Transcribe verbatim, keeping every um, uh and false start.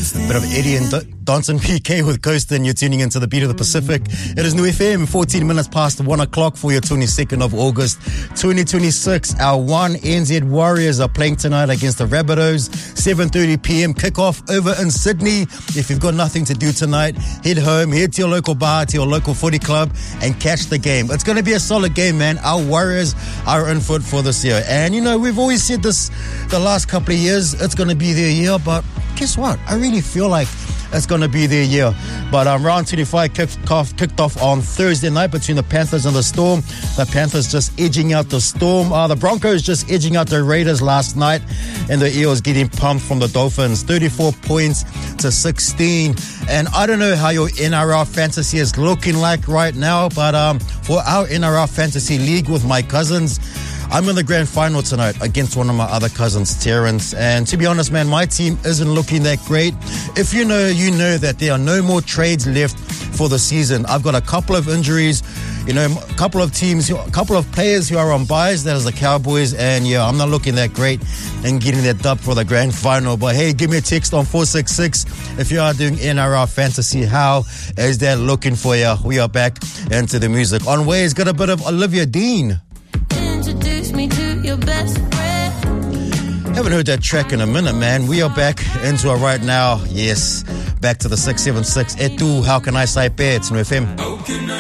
Bit of Eddie and D- Danson P K with Coastin. You're tuning into the Beat of the Pacific. It is New F M, fourteen minutes past one o'clock for your twenty-second of August, twenty twenty-six. Our one N Z Warriors are playing tonight against the Rabbitohs. seven thirty p.m. kickoff over in Sydney. If you've got nothing to do tonight, head home, head to your local bar, to your local footy club, and catch the game. It's going to be a solid game, man. Our Warriors are in foot for this year. And, you know, we've always said this the last couple of years, it's going to be their year, but guess what? I really feel like it's going to be their year. But um, round twenty-five kicked off, kicked off on Thursday night between the Panthers and the Storm. The Panthers just edging out the Storm. Uh, the Broncos just edging out the Raiders last night. And the Eels getting pumped from the Dolphins. thirty-four points to sixteen. And I don't know how your N R L fantasy is looking like right now. But um, for our N R L fantasy league with my cousins, I'm in the grand final tonight against one of my other cousins, Terrence. And to be honest, man, my team isn't looking that great. If you know, you know that there are no more trades left for the season. I've got a couple of injuries, you know, a couple of teams, a couple of players who are on buys. That is the Cowboys. And yeah, I'm not looking that great and getting that dub for the grand final. But hey, give me a text on four six six if you are doing N R L fantasy. How is that looking for you? We are back into the music. On Ways, got a bit of Olivia Dean. Introduce me to your best friend. Haven't heard that track in a minute, man. We are back into it right now. Yes, back to the six seven six. Etu, how can I say It's New F M.